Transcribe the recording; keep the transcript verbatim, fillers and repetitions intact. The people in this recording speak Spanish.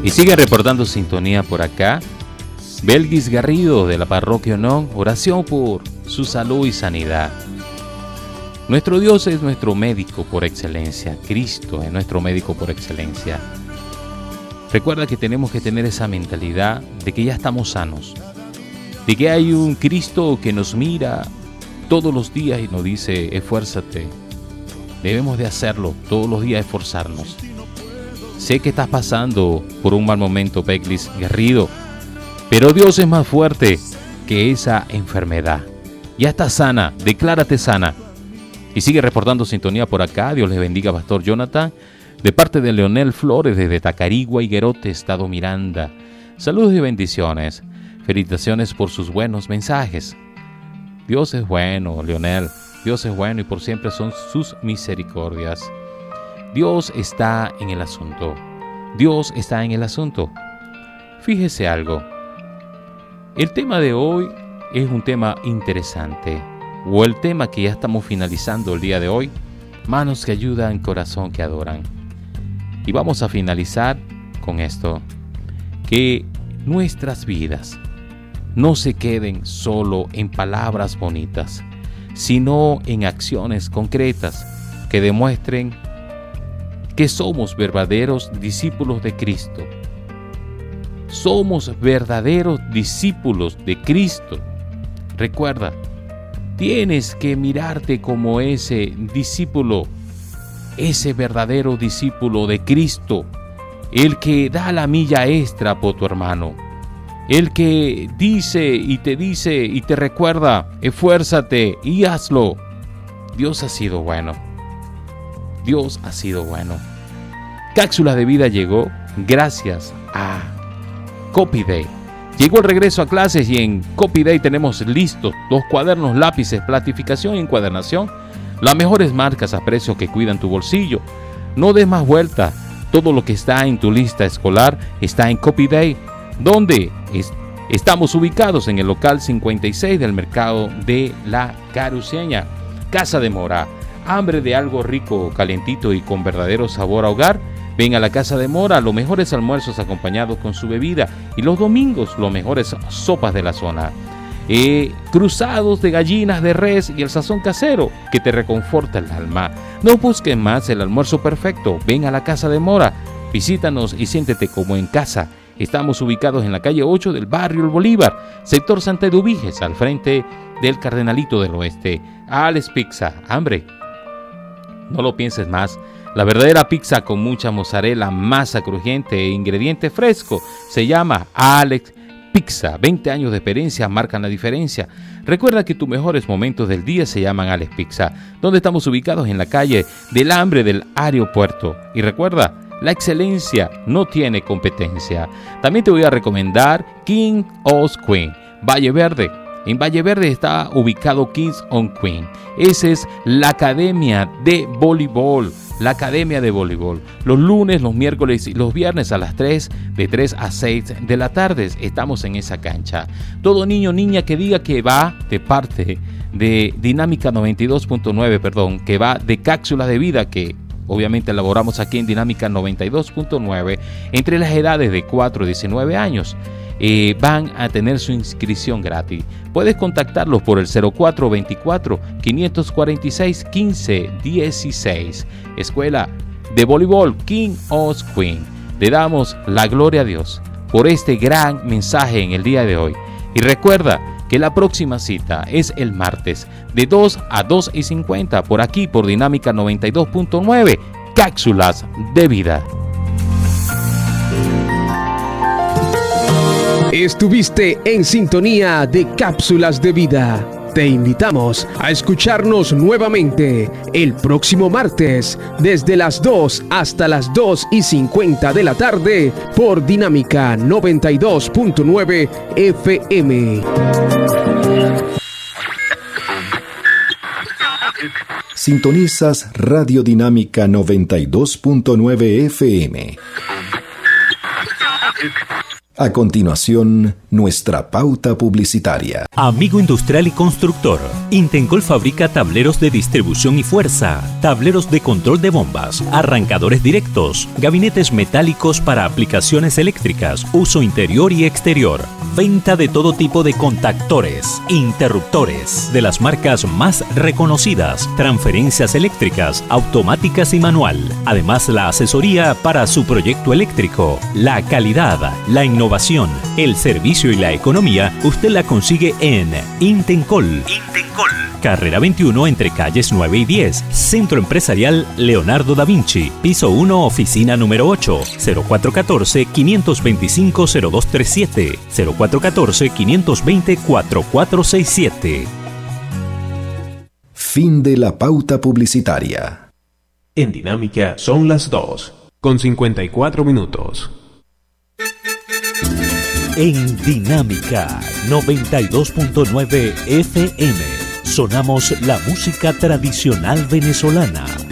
Y sigue reportando sintonía por acá. Belgis Garrido de la parroquia Onón, oración por su salud y sanidad. Nuestro Dios es nuestro médico por excelencia. Cristo es nuestro médico por excelencia. Recuerda que tenemos que tener esa mentalidad de que ya estamos sanos, de que hay un Cristo que nos mira todos los días y nos dice, esfuérzate. Debemos de hacerlo todos los días, esforzarnos. Sé que estás pasando por un mal momento, Belgis Garrido, pero Dios es más fuerte que esa enfermedad. Ya estás sana, declárate sana. Y sigue reportando sintonía por acá. Dios les bendiga, Pastor Jonathan. De parte de Leonel Flores, desde Tacarigua, Higuerote, Estado Miranda. Saludos y bendiciones. Felicitaciones por sus buenos mensajes. Dios es bueno, Leonel. Dios es bueno y por siempre son sus misericordias. Dios está en el asunto. Dios está en el asunto. Fíjese algo. El tema de hoy es un tema interesante. O el tema que ya estamos finalizando el día de hoy. Manos que ayudan, corazón que adoran. Y vamos a finalizar con esto. Que nuestras vidas no se queden solo en palabras bonitas, sino en acciones concretas que demuestren que somos verdaderos discípulos de Cristo. Somos verdaderos discípulos de Cristo. Recuerda, tienes que mirarte como ese discípulo, ese verdadero discípulo de Cristo, el que da la milla extra por tu hermano, el que dice y te dice y te recuerda, esfuérzate y hazlo. Dios ha sido bueno. Dios ha sido bueno. Cápsula de Vida llegó gracias a Copy Day. Llegó el regreso a clases y en Copy Day tenemos listos dos cuadernos, lápices, platificación y encuadernación. Las mejores marcas a precios que cuidan tu bolsillo. No des más vuelta. Todo lo que está en tu lista escolar está en Copy Day, donde es, estamos ubicados en el local cincuenta y seis del mercado de La Caruceña. Casa de Mora. Hambre de algo rico, calentito y con verdadero sabor a hogar. Ven a la Casa de Mora, los mejores almuerzos acompañados con su bebida y los domingos los mejores sopas de la zona. Eh, cruzados de gallinas, de res y el sazón casero que te reconforta el alma. No busques más el almuerzo perfecto. Ven a la Casa de Mora, visítanos y siéntete como en casa. Estamos ubicados en la calle ocho del barrio El Bolívar, sector Santa Eduviges, al frente del Cardenalito del Oeste. Alex Pizza, hambre. No lo pienses más. La verdadera pizza con mucha mozzarella, masa crujiente e ingrediente fresco se llama Alex Pizza. veinte años de experiencia marcan la diferencia. Recuerda que tus mejores momentos del día se llaman Alex Pizza, donde estamos ubicados en la calle del Hambre del Aeropuerto. Y recuerda, la excelencia no tiene competencia. También te voy a recomendar King of Queen, Valle Verde. En Valle Verde está ubicado Kings on Queen. Esa es la academia de voleibol. La academia de voleibol. Los lunes, los miércoles y los viernes a las tres, de tres a seis de la tarde. Estamos en esa cancha. Todo niño o niña que diga que va de parte de Dinámica noventa y dos punto nueve, perdón, que va de Cápsula de Vida, que obviamente elaboramos aquí en Dinámica noventa y dos punto nueve, entre las edades de cuatro a diecinueve años. Eh, van a tener su inscripción gratis. Puedes contactarlos por el cero cuatro veinticuatro, quinientos cuarenta y seis, quince dieciséis. Escuela de Voleibol King of Queen. Le damos la gloria a Dios por este gran mensaje en el día de hoy. Y recuerda que la próxima cita es el martes de dos a dos y cincuenta por aquí por Dinámica noventa y dos punto nueve, Cápsulas de Vida. Estuviste en sintonía de Cápsulas de Vida. Te invitamos a escucharnos nuevamente el próximo martes desde las dos hasta las dos y cincuenta de la tarde por Dinámica noventa y dos punto nueve F M. Sintonizas Radio Dinámica noventa y dos punto nueve F M. A continuación, nuestra pauta publicitaria. Amigo industrial y constructor, Intencol fabrica tableros de distribución y fuerza, tableros de control de bombas, arrancadores directos, gabinetes metálicos para aplicaciones eléctricas, uso interior y exterior, venta de todo tipo de contactores, interruptores, de las marcas más reconocidas, transferencias eléctricas, automáticas y manual. Además, la asesoría para su proyecto eléctrico, la calidad, la innovación, el servicio y la economía, usted la consigue en Intencol. Intencol. Carrera veintiuno entre calles nueve y diez. Centro Empresarial Leonardo da Vinci. Piso uno, oficina número ocho. cero cuatro uno cuatro, cinco dos cinco, cero dos tres siete. cero cuatro uno cuatro, cinco dos cero, cuatro cuatro seis siete. Fin de la pauta publicitaria. En Dinámica son las dos, con cincuenta y cuatro minutos. En Dinámica noventa y dos punto nueve F M sonamos la música tradicional venezolana.